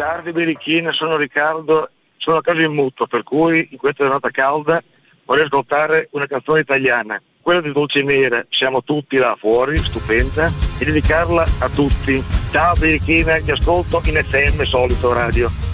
tardi Berichina, sono Riccardo, sono a casa in mutuo, per cui in questa giornata calda vorrei ascoltare una canzone italiana, quella di Dolcenera, siamo tutti là fuori, stupenda, e dedicarla a tutti. Ciao Berichina, ti ascolto in FM Solito Radio.